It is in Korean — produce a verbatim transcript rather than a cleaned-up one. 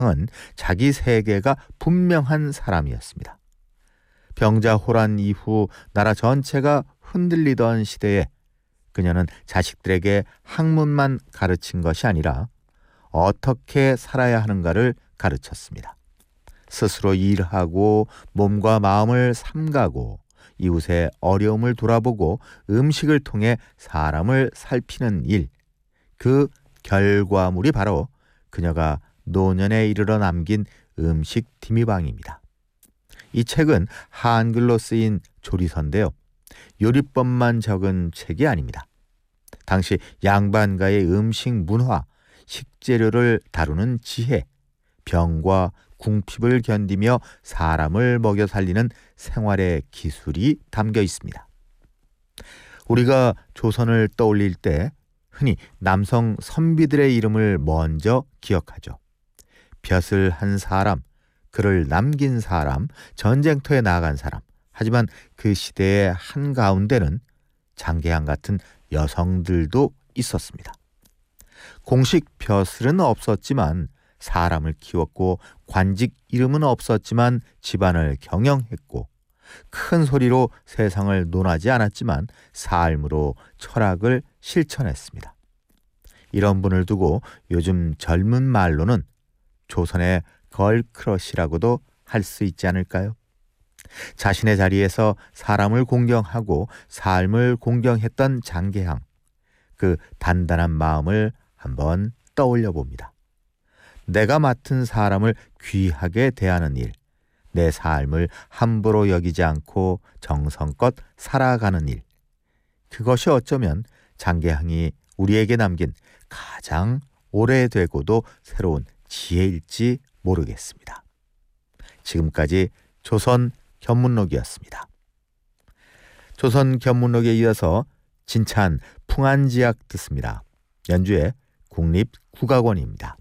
은 자기 세계가 분명한 사람이었습니다. 병자호란 이후 나라 전체가 흔들리던 시대에 그녀는 자식들에게 학문만 가르친 것이 아니라 어떻게 살아야 하는가를 가르쳤습니다. 스스로 일하고 몸과 마음을 삼가고 이웃의 어려움을 돌아보고 음식을 통해 사람을 살피는 일, 그 결과물이 바로 그녀가 노년에 이르러 남긴 음식 디미방입니다. 이 책은 한글로 쓰인 조리서인데요. 요리법만 적은 책이 아닙니다. 당시 양반가의 음식 문화, 식재료를 다루는 지혜, 병과 궁핍을 견디며 사람을 먹여 살리는 생활의 기술이 담겨 있습니다. 우리가 조선을 떠올릴 때 흔히 남성 선비들의 이름을 먼저 기억하죠. 벼슬 한 사람, 글을 남긴 사람, 전쟁터에 나간 사람. 하지만 그 시대의 한가운데는 장계항 같은 여성들도 있었습니다. 공식 벼슬은 없었지만 사람을 키웠고 관직 이름은 없었지만 집안을 경영했고 큰 소리로 세상을 논하지 않았지만 삶으로 철학을 실천했습니다. 이런 분을 두고 요즘 젊은 말로는 조선의 걸크러쉬라고도 할 수 있지 않을까요? 자신의 자리에서 사람을 공경하고 삶을 공경했던 장계항, 그 단단한 마음을 한번 떠올려 봅니다. 내가 맡은 사람을 귀하게 대하는 일, 내 삶을 함부로 여기지 않고 정성껏 살아가는 일, 그것이 어쩌면 장계항이 우리에게 남긴 가장 오래되고도 새로운 지혜일지 모르겠습니다. 지금까지 조선 견문록이었습니다. 조선 견문록에 이어서 진찬 풍안지약 듣습니다. 연주의 국립국악원입니다.